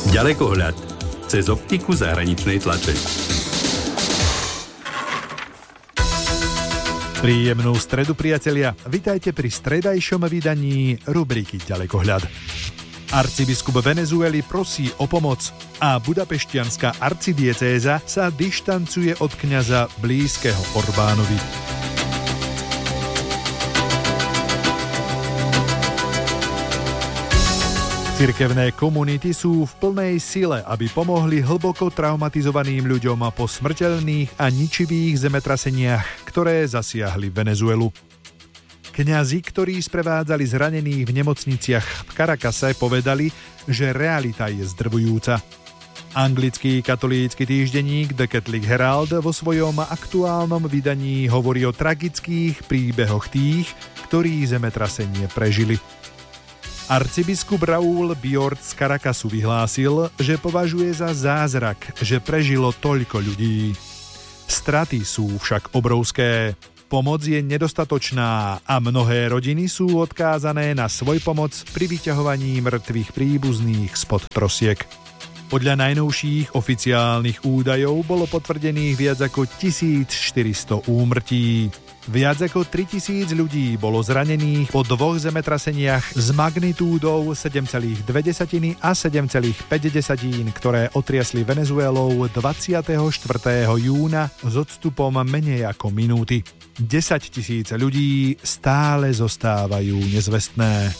Ďalekohľad cez optiku zahraničnej tlače. Príjemnú stredu, priatelia. Vitajte pri stredajšom vydaní rubriky Ďalekohľad. Arcibiskup Venezuely prosí o pomoc a budapešťanská arcidiecéza sa dištancuje od kňaza blízkeho Orbánovi. Cirkevné komunity sú v plnej sile, aby pomohli hlboko traumatizovaným ľuďom po smrteľných a ničivých zemetraseniach, ktoré zasiahli Venezuelu. Kňazi, ktorí sprevádzali zranených v nemocniciach v Caracase, povedali, že realita je zdrvujúca. Anglický katolícky týždenník The Catholic Herald vo svojom aktuálnom vydaní hovorí o tragických príbehoch tých, ktorí zemetrasenie prežili. Arcibiskup Raúl Biort z Caracasu vyhlásil, že považuje za zázrak, že prežilo toľko ľudí. Straty sú však obrovské. Pomoc je nedostatočná a mnohé rodiny sú odkázané na svojpomoc pri vyťahovaní mŕtvych príbuzných spod trosiek. Podľa najnovších oficiálnych údajov bolo potvrdených viac ako 1400 úmrtí. Viac ako 3000 ľudí bolo zranených po dvoch zemetraseniach s magnitúdou 7,2 a 7,5, ktoré otriasli Venezuelou 24. júna s odstupom menej ako minúty. 10 000 ľudí stále zostávajú nezvestné.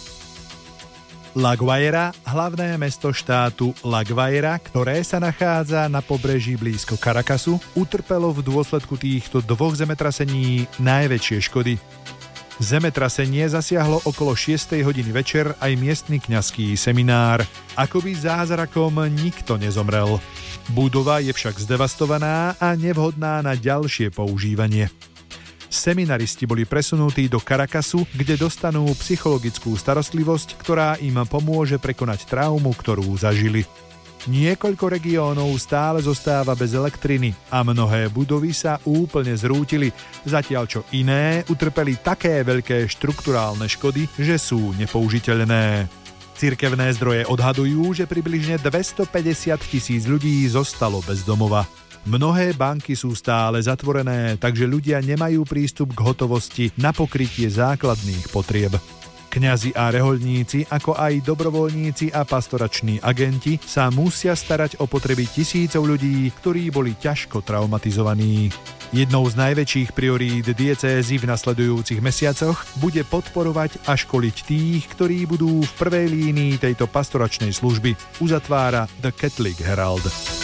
La Guaira, hlavné mesto štátu La Guaira, ktoré sa nachádza na pobreží blízko Caracasu, utrpelo v dôsledku týchto dvoch zemetrasení najväčšie škody. Zemetrasenie zasiahlo okolo 6. hodiny večer aj miestny kňazský seminár. Akoby zázrakom nikto nezomrel. Budova je však zdevastovaná a nevhodná na ďalšie používanie. Seminaristi boli presunutí do Caracasu, kde dostanú psychologickú starostlivosť, ktorá im pomôže prekonať traumu, ktorú zažili. Niekoľko regiónov stále zostáva bez elektriny a mnohé budovy sa úplne zrútili, zatiaľ čo iné utrpeli také veľké štrukturálne škody, že sú nepoužiteľné. Cirkevné zdroje odhadujú, že približne 250 000 ľudí zostalo bez domova. Mnohé banky sú stále zatvorené, takže ľudia nemajú prístup k hotovosti na pokrytie základných potrieb. Kňazi a rehoľníci, ako aj dobrovoľníci a pastorační agenti sa musia starať o potreby tisícov ľudí, ktorí boli ťažko traumatizovaní. Jednou z najväčších priorít diecézy v nasledujúcich mesiacoch bude podporovať a školiť tých, ktorí budú v prvej línii tejto pastoračnej služby, uzatvára The Catholic Herald.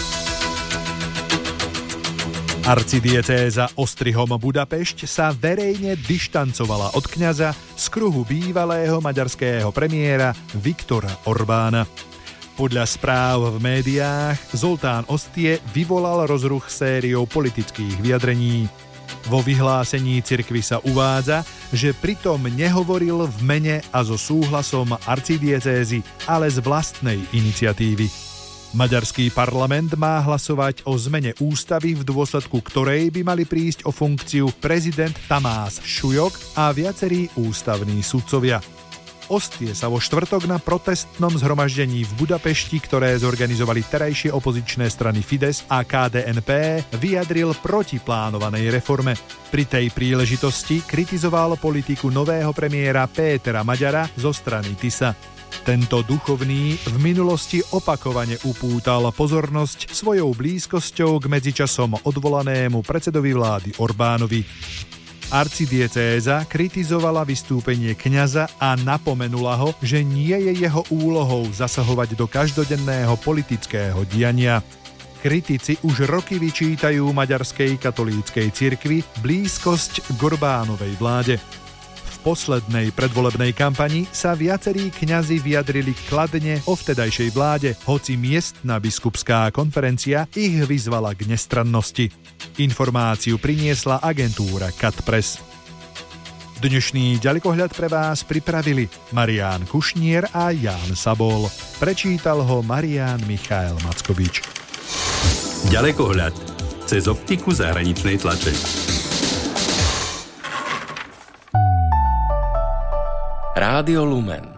Arcidiecéza Ostrihom Budapešť sa verejne dištancovala od kňaza z kruhu bývalého maďarského premiéra Viktora Orbána. Podľa správ v médiách Zoltán Ostie vyvolal rozruch sériou politických vyjadrení. Vo vyhlásení cirkvi sa uvádza, že pritom nehovoril v mene a so súhlasom arcidiecézy, ale z vlastnej iniciatívy. Maďarský parlament má hlasovať o zmene ústavy, v dôsledku ktorej by mali prísť o funkciu prezident Tamás Šujok a viacerí ústavní sudcovia. Ostie sa vo štvrtok na protestnom zhromaždení v Budapešti, ktoré zorganizovali terajšie opozičné strany Fidesz a KDNP, vyjadril proti plánovanej reforme. Pri tej príležitosti kritizoval politiku nového premiéra Pétera Magyara zo strany TISA. Tento duchovný v minulosti opakovane upútal pozornosť svojou blízkosťou k medzičasom odvolanému predsedovi vlády Orbánovi. Arcidiecéza kritizovala vystúpenie kňaza a napomenula ho, že nie je jeho úlohou zasahovať do každodenného politického diania. Kritici už roky vyčítajú maďarskej katolíckej cirkvi blízkosť k Orbánovej vláde. V poslednej predvolebnej kampani sa viacerí kňazi vyjadrili kladne o vtedajšej vláde, hoci miestna biskupská konferencia ich vyzvala k nestrannosti. Informáciu priniesla agentúra Katpress. Dnešný ďalekohľad pre vás pripravili Marián Kušnier a Ján Sabol. Prečítal ho Marián Michael Mackovič. Ďalekohľad cez optiku zahraničnej tlače. Rádio Lumen.